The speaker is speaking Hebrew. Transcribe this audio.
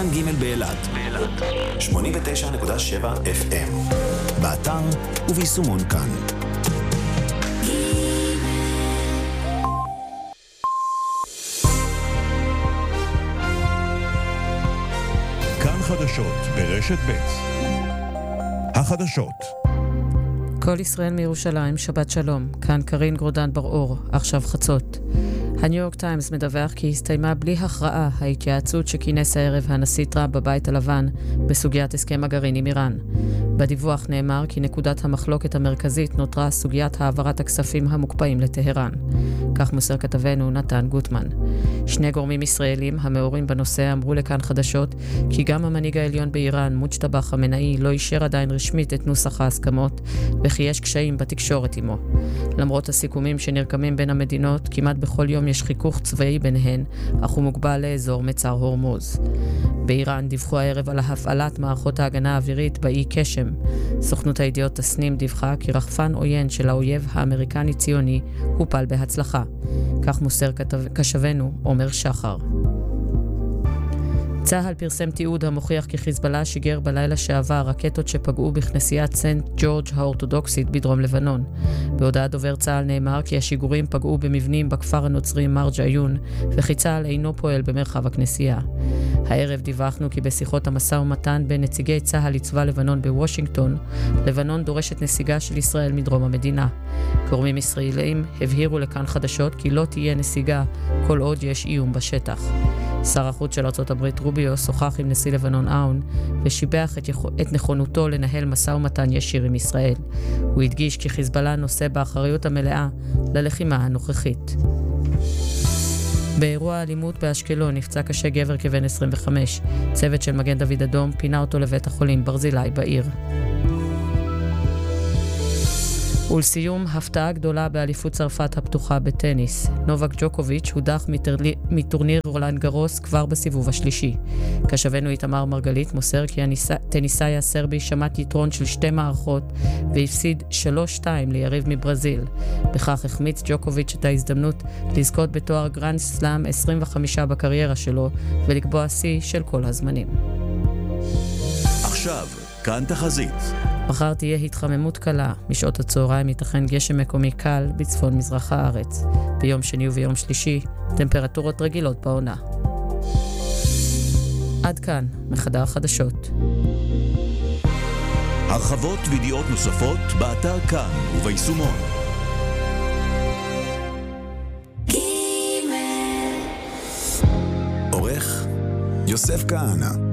כאן ג' באילת 89.7 FM באתר וביישומון כאן. כאן חדשות ברשת ב'. החדשות. כל ישראל מירושלים, שבת שלום. כאן קרין גרודן בר-אור, עכשיו חצות. הניו יורק טיימס מדווח כי הסתיימה בלי הכרעה ההתייעצות שכינס הערב הנשיא טראמפ בבית הלבן בסוגיית הסכם הגרעין עם איראן. בדיווח נאמר כי נקודת המחלוקת המרכזית נותרה סוגיית העברת הכספים המוקפאים לטהרן. כך מוסר כתבנו נתן גוטמן. שני גורמים ישראלים המעורים בנושא אמרו לכאן חדשות כי גם המנהיג העליון באיראן, מוג'טבא חמינאי, לא אישר עדיין רשמית את נוסח ההסכמות וכי יש קשיים בתקשורת עמו. למרות הסיכומים שנרקמים בין המדינות, כמעט בכל יום יש חיכוך צבאי ביניהן, אך הוא מוגבל לאזור מצר הורמוז. באיראן דיווחו הערב על הפעלת מערכות ההגנה האווירית באי קשם. סוכנות הידיעות תסנים דיווחה כי רחפן עוין של האויב האמריקני-ציוני הופל בהצלחה. כך מוסר קשבנו עומר שחר. צה"ל פרסם תיעוד המוכיח כי חיזבאללה שיגר בלילה שעבר רקטות שפגעו בכנסיית סנט ג'ורג' האורתודוקסית בדרום לבנון. בהודעת דובר צה"ל נאמר כי השיגורים פגעו במבנים בכפר הנוצרי מרג'-עיון וכי צה"ל אינו פועל במרחב הכנסייה. הערב דיווחנו כי בשיחות המשא ומתן בין נציגי צה"ל לצבא לבנון בוושינגטון, לבנון דורשת נסיגה של ישראל מדרום המדינה. גורמים ישראלים הבהירו לכאן חדשות כי לא תהיה נסיגה כל עוד יש איום בשטח. שר החוץ של ארצות הברית רוביו שוחח עם נשיא לבנון און ושיבח את נכונותו לנהל משא ומתן ישיר עם ישראל. הוא הדגיש כי חיזבאללה נושא באחריות המלאה ללחימה הנוכחית. באירוע אלימות באשקלון נפצע קשה גבר כבן 25. צוות של מגן דוד אדום פינה אותו לבית החולים ברזילי בעיר. ולסיום, הפתעה גדולה באליפות צרפת הפתוחה בטניס. נובק ג'וקוביץ' הודח מטורניר רולאן גרוס כבר בסיבוב השלישי. כשבנו איתמר מרגלית מוסר כי הטניסאי הסרבי שמט יתרון של 2 מערכות והפסיד 3-2 ליריב מברזיל. בכך החמיץ ג'וקוביץ' את ההזדמנות לזכות בתואר גרנד סלאם 25 בקריירה שלו ולקבוע שיא של כל הזמנים. עכשיו, כאן תחזית. מחר תהיה התחממות קלה, משעות הצהריים ייתכן גשם מקומי קל בצפון מזרח הארץ. ביום שני וביום שלישי, טמפרטורות רגילות בעונה. עד כאן, מחדר חדשות. הרחבות וידיעות נוספות באתר כאן וביישומון. עורך יוסף כהנא.